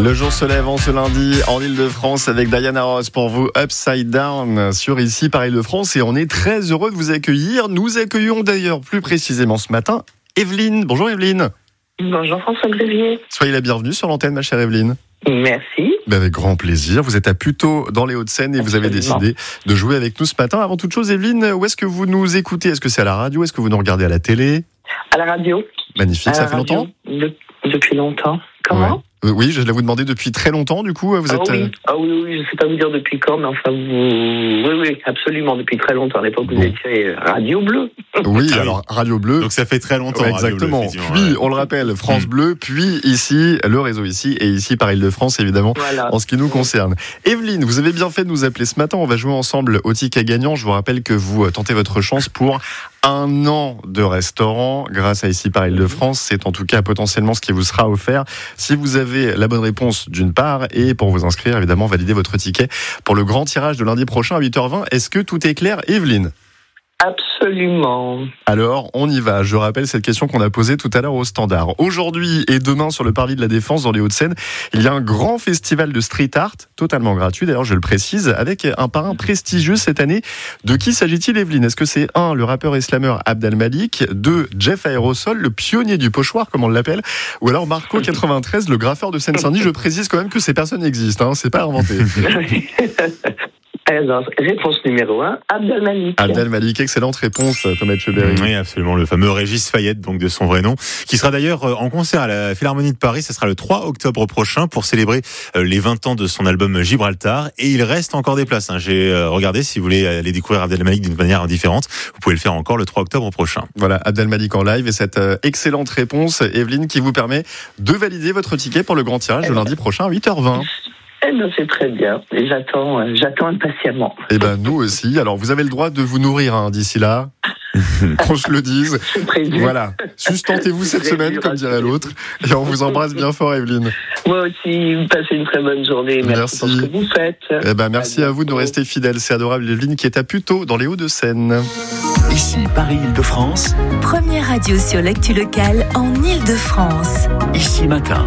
Le jour se lève en ce lundi en Ile-de-France avec Diana Ross pour vous Upside Down sur ici par Ile-de-France et on est très heureux de vous accueillir. Nous accueillons d'ailleurs plus précisément ce matin Evelyne. Bonjour Evelyne. Bonjour François-Xavier. Soyez la bienvenue sur l'antenne ma chère Evelyne. Merci. Avec grand plaisir. Vous êtes à Puteaux dans les Hauts-de-Seine et vous avez décidé de jouer avec nous ce matin. Avant toute chose Evelyne, où est-ce que vous nous écoutez ? Est-ce que c'est à la radio ? Est-ce que vous nous regardez à la télé ? À la radio. Magnifique, ça fait longtemps ? Depuis longtemps. Comment ? Oui, je vais vous demander depuis très longtemps, du coup, vous êtes... Oui, je ne sais pas vous dire depuis quand, mais enfin, oui, absolument, depuis très longtemps. À l'époque, vous étiez Radio Bleu. Oui, alors Radio Bleu. Donc ça fait très longtemps. Ouais, exactement. Radio Bleu, puis, on le rappelle, France Bleu, puis ici, le réseau ici, et ici par Ile-de-France, évidemment, en ce qui nous concerne. Evelyne, vous avez bien fait de nous appeler ce matin. On va jouer ensemble au ticket gagnant. Je vous rappelle que vous tentez votre chance pour 1 an de restaurant grâce à ici par Ile-de-France. C'est en tout cas potentiellement ce qui vous sera offert si vous avez la bonne réponse d'une part et pour vous inscrire évidemment valider votre ticket pour le grand tirage de lundi prochain à 8h20. Est-ce que tout est clair Evelyne ? Absolument. Alors, on y va. Je rappelle cette question qu'on a posée tout à l'heure au standard. Aujourd'hui et demain sur le parvis de la Défense dans les Hauts-de-Seine, il y a un grand festival de street art, totalement gratuit d'ailleurs, je le précise, avec un parrain prestigieux cette année. De qui s'agit-il, Evelyne ? Est-ce que c'est 1, le rappeur et slammer Abd Al-Malik, 2, Jeff Aerosol, le pionnier du pochoir, comme on l'appelle, ou alors Marco 93, le graffeur de Seine-Saint-Denis ? Je précise quand même que ces personnes existent, c'est pas inventé. Alors, réponse numéro 1, Abd Al-Malik. Abd Al-Malik, excellente réponse, Thomas Cheberi. Oui, absolument, le fameux Régis Fayette, donc de son vrai nom, qui sera d'ailleurs en concert à la Philharmonie de Paris. Ce sera le 3 octobre prochain pour célébrer les 20 ans de son album Gibraltar. Et il reste encore des places. J'ai regardé, si vous voulez aller découvrir Abd Al-Malik d'une manière différente, vous pouvez le faire encore le 3 octobre prochain. Voilà, Abd Al-Malik en live et cette excellente réponse, Evelyne, qui vous permet de valider votre ticket pour le grand tirage de lundi prochain à 8h20. C'est très bien. Et j'attends impatiemment. Et nous aussi. Alors, vous avez le droit de vous nourrir d'ici là. Qu'on se le dise. Voilà. Sustentez-vous cette semaine, comme dirait l'autre. Et on vous embrasse bien fort, Evelyne. Moi aussi, passez une très bonne journée. Merci pour ce que vous faites. Merci à vous de nous rester fidèles. C'est adorable, Evelyne, qui est à Puteaux, dans les Hauts-de-Seine. Ici, Paris, Ile-de-France. Première radio sur l'actu locale en Ile-de-France. Ici Matin.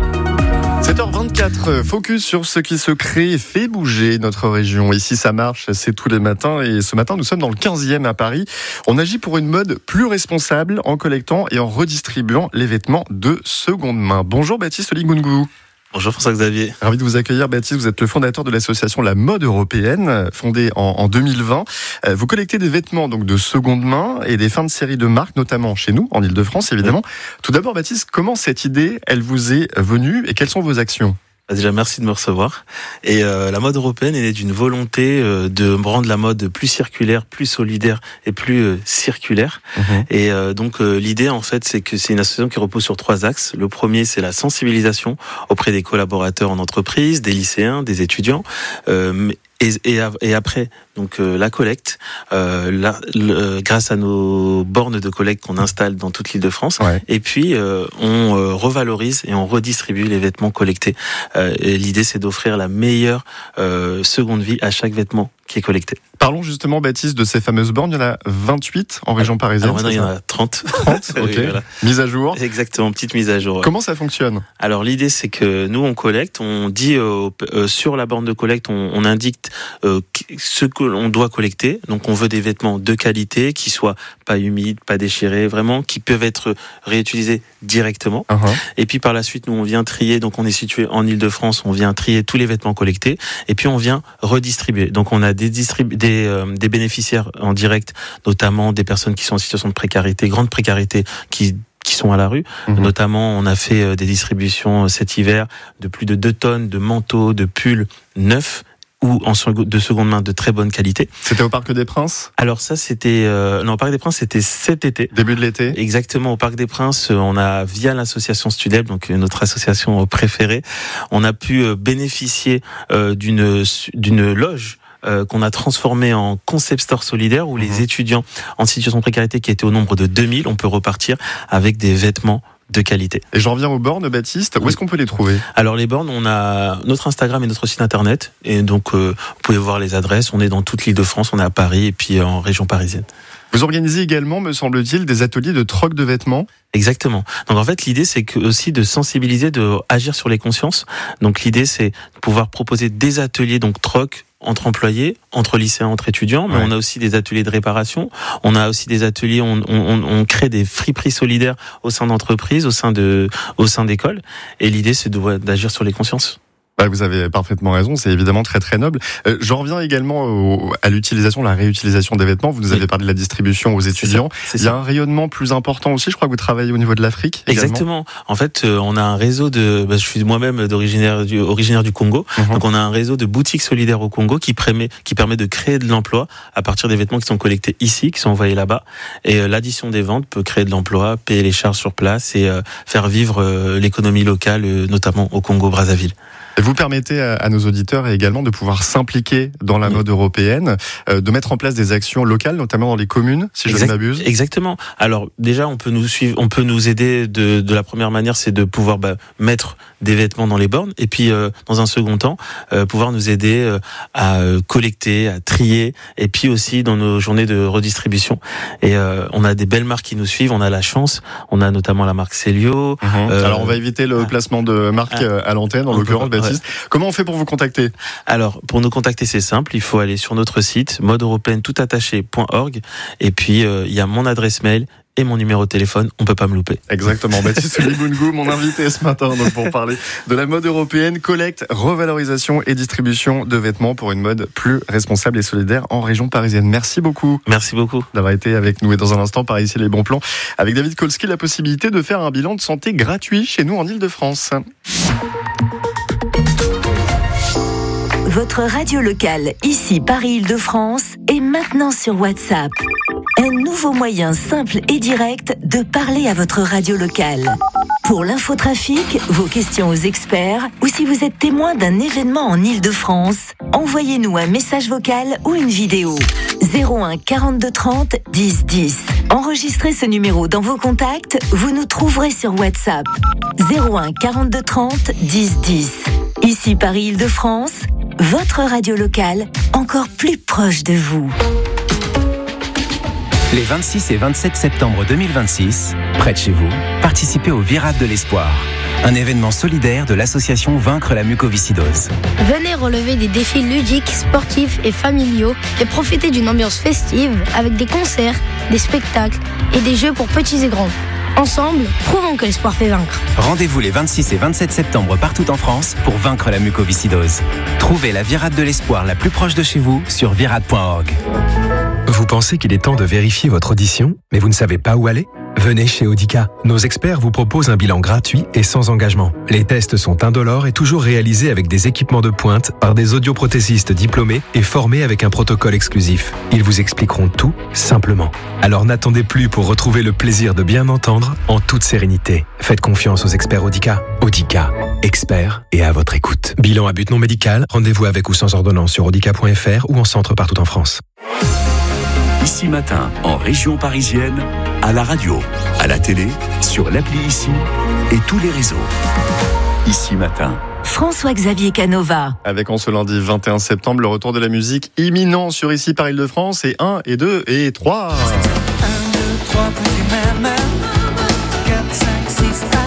7h24, focus sur ce qui se crée et fait bouger notre région. Ici, ça marche, c'est tous les matins. Et ce matin, nous sommes dans le 15e à Paris. On agit pour une mode plus responsable en collectant et en redistribuant les vêtements de seconde main. Bonjour Baptiste Oligungou. Bonjour François-Xavier. Ravi de vous accueillir Baptiste, vous êtes le fondateur de l'association La Mode Européenne, fondée en 2020. Vous collectez des vêtements donc de seconde main et des fins de série de marques, notamment chez nous, en Ile-de-France évidemment. Tout d'abord Baptiste, comment cette idée, elle vous est venue et quelles sont vos actions ? Déjà, merci de me recevoir. Et la mode européenne, elle est d'une volonté de rendre la mode plus circulaire, plus solidaire et plus circulaire. Et donc, l'idée, en fait, c'est que c'est une association qui repose sur 3 axes. Le premier, c'est la sensibilisation auprès des collaborateurs en entreprise, des lycéens, des étudiants. Et après, donc la collecte, grâce à nos bornes de collecte qu'on installe dans toute l'Île-de-France, et puis on revalorise et on redistribue les vêtements collectés. Et l'idée, c'est d'offrir la meilleure seconde vie à chaque vêtement qui est collecté. Parlons justement, Baptiste, de ces fameuses bornes. Il y en a 28 en région parisienne. Alors maintenant, il y en a 30. 30, ok. Oui, voilà. Mise à jour. Exactement, petite mise à jour. Comment ça fonctionne ? Alors l'idée, c'est que nous, on collecte, on dit sur la borne de collecte, on indique ce que l'on doit collecter. Donc on veut des vêtements de qualité, qui soient pas humides, pas déchirés, vraiment, qui peuvent être réutilisés directement. Et puis par la suite, nous, on vient trier. Donc on est situé en Ile-de-France, on vient trier tous les vêtements collectés. Et puis on vient redistribuer. Donc on a des bénéficiaires en direct, notamment des personnes qui sont en situation de précarité, grande précarité, qui sont à la rue. Notamment, on a fait des distributions cet hiver de plus de 2 tonnes de manteaux, de pulls neufs ou de seconde main de très bonne qualité. C'était au Parc des Princes ? Alors ça, c'était... non, au Parc des Princes, c'était cet été. Début de l'été ? Exactement, au Parc des Princes, on a, via l'association Studeb, donc notre association préférée, on a pu bénéficier d'une loge qu'on a transformé en concept store solidaire où les étudiants en situation de précarité qui étaient au nombre de 2000, on peut repartir avec des vêtements de qualité. Et j'en reviens aux bornes, Baptiste. Où est-ce qu'on peut les trouver ? Alors les bornes, on a notre Instagram et notre site internet. Et donc, vous pouvez voir les adresses. On est dans toute l'Île-de-France, on est à Paris et puis en région parisienne. Vous organisez également, me semble-t-il, des ateliers de troc de vêtements. Exactement. Donc en fait, l'idée, c'est que aussi de sensibiliser, de agir sur les consciences. Donc l'idée, c'est de pouvoir proposer des ateliers, donc troc, entre employés, entre lycéens, entre étudiants, mais on a aussi des ateliers de réparation, on a aussi des ateliers, on crée des friperies solidaires au sein d'entreprises, au sein d'écoles, et l'idée, c'est d'agir sur les consciences. Vous avez parfaitement raison, c'est évidemment très très noble. J'en reviens également à l'utilisation, la réutilisation des vêtements. Vous nous avez parlé de la distribution aux étudiants. Il y a un rayonnement plus important aussi. Je crois que vous travaillez au niveau de l'Afrique. Exactement. En fait, on a un réseau je suis moi-même originaire du Congo. Donc on a un réseau de boutiques solidaires au Congo qui permet de créer de l'emploi à partir des vêtements qui sont collectés ici, qui sont envoyés là-bas. Et l'addition des ventes peut créer de l'emploi, payer les charges sur place et faire vivre l'économie locale, notamment au Congo-Brazzaville. Et vous permettez à nos auditeurs également de pouvoir s'impliquer dans la mode européenne, de mettre en place des actions locales, notamment dans les communes, si je ne m'abuse. Exactement. Alors déjà, on peut nous suivre, on peut nous aider de la première manière, c'est de pouvoir mettre des vêtements dans les bornes, et puis dans un second temps, pouvoir nous aider à collecter, à trier, et puis aussi dans nos journées de redistribution. Et on a des belles marques qui nous suivent. On a la chance. On a notamment la marque Célio. Alors on va éviter le placement de marque à l'antenne, en l'occurrence. Comment on fait pour vous contacter ? Alors, pour nous contacter, c'est simple. Il faut aller sur notre site modeeuropéenne-toutattaché.org, et puis il y a mon adresse mail et mon numéro de téléphone. On peut pas me louper. Exactement. Baptiste Liboungou, mon invité ce matin, donc pour parler de la mode européenne, collecte, revalorisation et distribution de vêtements pour une mode plus responsable et solidaire en région parisienne. Merci beaucoup. Merci beaucoup d'avoir été avec nous. Et dans un instant, par ici les bons plans, avec David Kolski, la possibilité de faire un bilan de santé gratuit chez nous en Ile-de-France. Votre radio locale, ici Paris-Île-de-France, est maintenant sur WhatsApp. Un nouveau moyen simple et direct de parler à votre radio locale. Pour l'infotrafic, vos questions aux experts, ou si vous êtes témoin d'un événement en Île-de-France, envoyez-nous un message vocal ou une vidéo. 01 42 30 10 10. Enregistrez ce numéro dans vos contacts, vous nous trouverez sur WhatsApp. 01 42 30 10 10. Ici Paris-Île-de-France, votre radio locale, encore plus proche de vous. Les 26 et 27 septembre 2026, près de chez vous, participez au Virade de l'Espoir, un événement solidaire de l'association Vaincre la mucoviscidose. Venez relever des défis ludiques, sportifs et familiaux et profiter d'une ambiance festive avec des concerts, des spectacles et des jeux pour petits et grands. Ensemble, prouvons que l'espoir fait vaincre. Rendez-vous les 26 et 27 septembre partout en France pour vaincre la mucoviscidose. Trouvez la Virade de l'Espoir la plus proche de chez vous sur virade.org. Vous pensez qu'il est temps de vérifier votre audition, mais vous ne savez pas où aller ? Venez chez Audica. Nos experts vous proposent un bilan gratuit et sans engagement. Les tests sont indolores et toujours réalisés avec des équipements de pointe par des audioprothésistes diplômés et formés avec un protocole exclusif. Ils vous expliqueront tout simplement. Alors n'attendez plus pour retrouver le plaisir de bien entendre en toute sérénité. Faites confiance aux experts Audica. Audica, experts et à votre écoute. Bilan à but non médical, rendez-vous avec ou sans ordonnance sur audica.fr ou en centre partout en France. Ici Matin, en région parisienne, à la radio, à la télé, sur l'appli Ici et tous les réseaux. Ici Matin. François-Xavier Canova. Avec en ce lundi 21 septembre, le retour de la musique imminent sur Ici par Île-de-France. Et 1, et 2, et 3. 1, 2, 3, 4, 5, 6,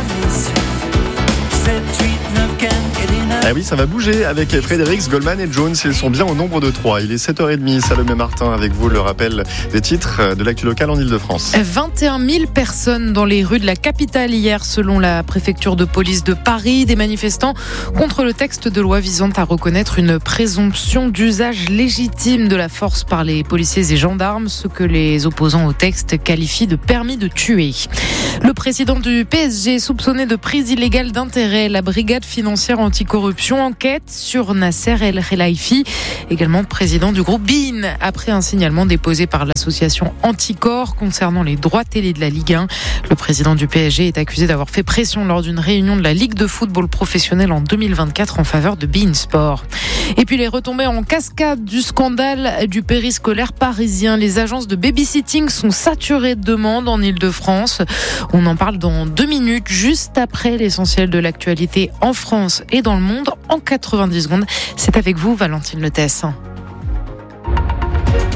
7, 8, 9, 10. Ah oui, ça va bouger avec Frédéric, Goldman et Jones. Ils sont bien au nombre de 3. Il est 7h30. Salomé Martin avec vous, le rappel des titres de l'actu locale en Ile-de-France. 21 000 personnes dans les rues de la capitale hier, selon la préfecture de police de Paris. Des manifestants contre le texte de loi visant à reconnaître une présomption d'usage légitime de la force par les policiers et gendarmes, ce que les opposants au texte qualifient de permis de tuer. Le président du PSG soupçonné de prise illégale d'intérêt. La brigade financière anticorruption enquête sur Nasser El Khelaifi, également président du groupe BeIN, après un signalement déposé par l'association Anticor concernant les droits télé de la Ligue 1. Le président du PSG est accusé d'avoir fait pression lors d'une réunion de la Ligue de football professionnel en 2024 en faveur de BeIN Sport. Et puis les retombées en cascade du scandale du périscolaire parisien. Les agences de babysitting sont saturées de demandes en Île-de-France. On en parle dans 2 minutes, juste après l'essentiel de l'actualité en France et dans le monde, en 90 secondes. C'est avec vous, Valentine Letès.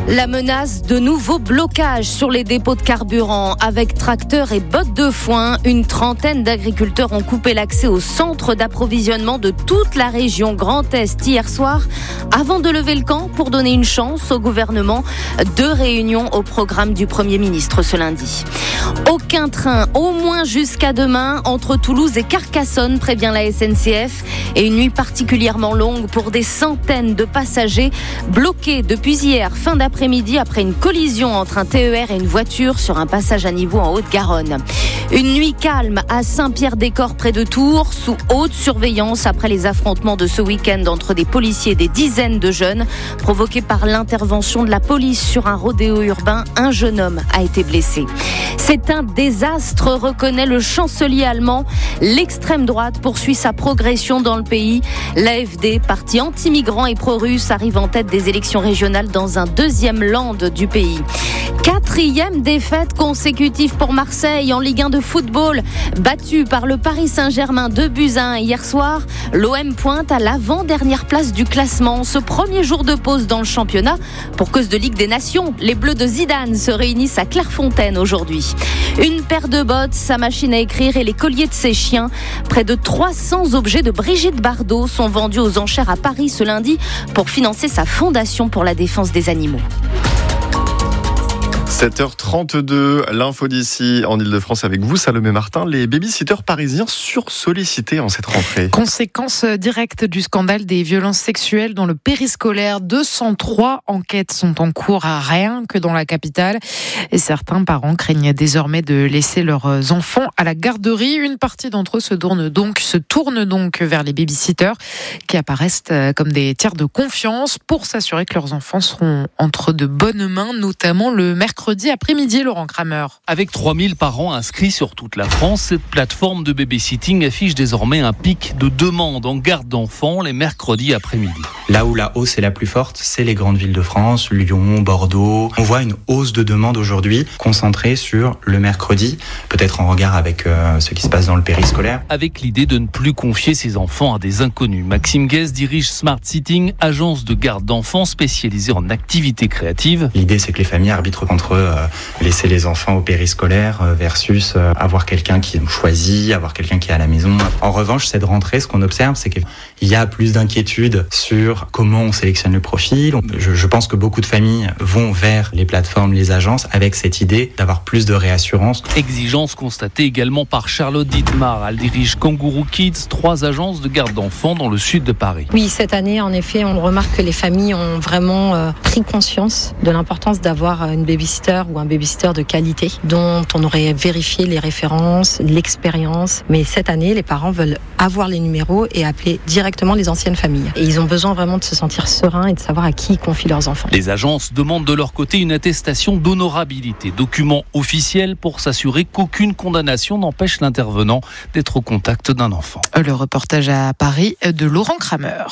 La menace de nouveaux blocages sur les dépôts de carburant. Avec tracteurs et bottes de foin, une trentaine d'agriculteurs ont coupé l'accès au centre d'approvisionnement de toute la région Grand Est hier soir, avant de lever le camp pour donner une chance au gouvernement. 2 réunions au programme du Premier ministre ce lundi. Aucun train, au moins jusqu'à demain, entre Toulouse et Carcassonne, prévient la SNCF. Et une nuit particulièrement longue pour des centaines de passagers bloqués depuis hier, fin d'après-midi, après une collision entre un TER et une voiture sur un passage à niveau en Haute-Garonne. Une nuit calme à Saint-Pierre-des-Corps près de Tours, sous haute surveillance après les affrontements de ce week-end entre des policiers et des dizaines de jeunes. Provoqués par l'intervention de la police sur un rodéo urbain, un jeune homme a été blessé. C'est un désastre, reconnaît le chancelier allemand. L'extrême droite poursuit sa progression dans le pays. L'AfD, parti anti-migrant et pro-russe, arrive en tête des élections régionales dans un deuxième land du pays. 4e défaite consécutive pour Marseille en Ligue 1 de football. Battu par le Paris Saint-Germain 2-1 hier soir, l'OM pointe à l'avant-dernière place du classement. Ce premier jour de pause dans le championnat, pour cause de Ligue des Nations, les Bleus de Zidane se réunissent à Clairefontaine aujourd'hui. Une paire de bottes, sa machine à écrire et les colliers de ses chiens. Près de 300 objets de Brigitte Bardot sont vendus aux enchères à Paris ce lundi pour financer sa fondation pour la défense des animaux. 7h32, l'info d'ici en Ile-de-France avec vous, Salomé Martin. Les babysitters parisiens sursollicités en cette rentrée. Conséquence directe du scandale des violences sexuelles dans le périscolaire. 203 enquêtes sont en cours, rien que dans la capitale. Et certains parents craignent désormais de laisser leurs enfants à la garderie. Une partie d'entre eux se tourne donc vers les babysitters qui apparaissent comme des tiers de confiance pour s'assurer que leurs enfants seront entre de bonnes mains, notamment le mercredi après-midi, Laurent Kramer. Avec 3000 parents inscrits sur toute la France, cette plateforme de babysitting affiche désormais un pic de demande en garde d'enfants les mercredis après-midi. Là où la hausse est la plus forte, c'est les grandes villes de France, Lyon, Bordeaux. On voit une hausse de demande aujourd'hui concentrée sur le mercredi, peut-être en regard avec ce qui se passe dans le périscolaire. Avec l'idée de ne plus confier ses enfants à des inconnus. Maxime Guez dirige Smart Sitting, agence de garde d'enfants spécialisée en activités créatives. L'idée, c'est que les familles arbitrent entre laisser les enfants au périscolaire versus avoir quelqu'un qui choisit, avoir quelqu'un qui est à la maison. En revanche, cette rentrée, ce qu'on observe, c'est qu'il y a plus d'inquiétude sur comment on sélectionne le profil. Je pense que beaucoup de familles vont vers les plateformes, les agences, avec cette idée d'avoir plus de réassurance. Exigence constatée également par Charlotte Dietmar. Elle dirige Kangourou Kids, 3 agences de garde d'enfants dans le sud de Paris. Oui, cette année, en effet, on remarque que les familles ont vraiment pris conscience de l'importance d'avoir une babysitter ou un babysitter de qualité dont on aurait vérifié les références, l'expérience. Mais cette année, les parents veulent avoir les numéros et appeler directement les anciennes familles. Et ils ont besoin vraiment de se sentir sereins et de savoir à qui ils confient leurs enfants. Les agences demandent de leur côté une attestation d'honorabilité, document officiel pour s'assurer qu'aucune condamnation n'empêche l'intervenant d'être au contact d'un enfant. Le reportage à Paris de Laurent Kramer.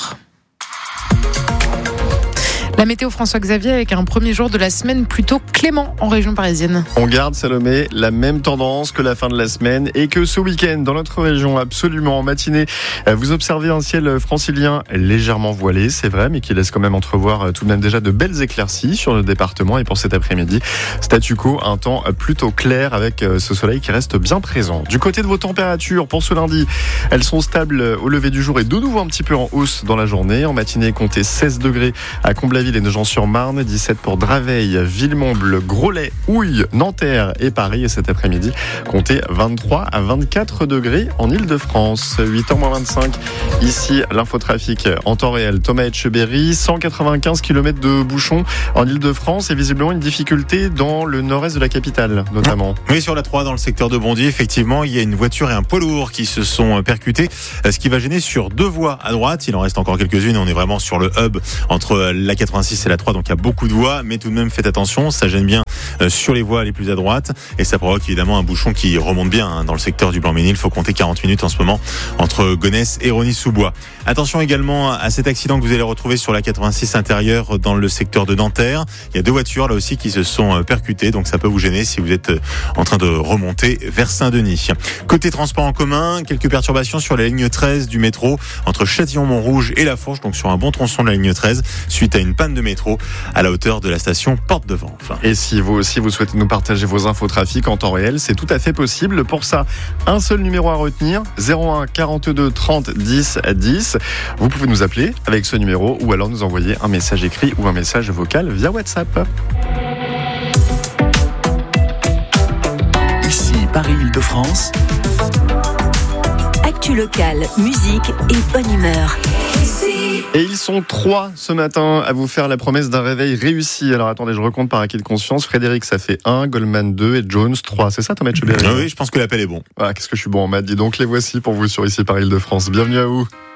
La météo, François-Xavier, avec un premier jour de la semaine plutôt clément en région parisienne. On garde, Salomé, la même tendance que la fin de la semaine et que ce week-end, dans notre région, absolument en matinée, vous observez un ciel francilien légèrement voilé, c'est vrai, mais qui laisse quand même entrevoir tout de même déjà de belles éclaircies sur le département. Et pour cet après-midi, statu quo, un temps plutôt clair avec ce soleil qui reste bien présent. Du côté de vos températures, pour ce lundi, elles sont stables au lever du jour et de nouveau un petit peu en hausse dans la journée. En matinée, comptez 16 degrés à Comblaville et Nogent-sur-Marne, 17 pour Draveil, Villemomble, Groslay, Houille, Nanterre et Paris. Et cet après-midi, comptez 23 à 24 degrés en Ile-de-France. 8h-25, ici l'infotrafic en temps réel. Thomas Etcheberry, 195 km de bouchons en Ile-de-France et visiblement une difficulté dans le nord-est de la capitale notamment. Oui, sur la 3 dans le secteur de Bondy, effectivement, il y a une voiture et un poids lourd qui se sont percutés, ce qui va gêner sur 2 voies à droite. Il en reste encore quelques-unes et on est vraiment sur le hub entre la 86 et la 3, donc il y a beaucoup de voies, mais tout de même faites attention, ça gêne bien sur les voies les plus à droite et ça provoque évidemment un bouchon qui remonte bien dans le secteur du Blanc-Ménil. Il faut compter 40 minutes en ce moment entre Gonesse et Rosny-sous-Bois. Attention également à cet accident que vous allez retrouver sur la 86 intérieure dans le secteur de Nanterre. Il y a 2 voitures là aussi qui se sont percutées, donc ça peut vous gêner si vous êtes en train de remonter vers Saint-Denis. Côté transport en commun, quelques perturbations sur la ligne 13 du métro entre Châtillon-Montrouge et La Fourche, donc sur un bon tronçon de la ligne 13 suite à une panne de métro à la hauteur de la station Porte de Vanves. Et si vous aussi vous souhaitez nous partager vos infotrafics en temps réel, c'est tout à fait possible. Pour ça, un seul numéro à retenir, 01 42 30 10 10. Vous pouvez nous appeler avec ce numéro ou alors nous envoyer un message écrit ou un message vocal via WhatsApp. Ici Paris-Île-de-France. Actu locale, musique et bonne humeur. Et ils sont 3 ce matin à vous faire la promesse d'un réveil réussi. Alors attendez, je recompte par acquis de conscience. Frédéric, ça fait 1, Goldman 2 et Jones 3. C'est ça, Thomas Cheberi? Oui, je pense que l'appel est bon. Ah, qu'est-ce que je suis bon en maths. Dis donc, les voici pour vous sur Ici Paris-Île-de-France. Bienvenue à vous.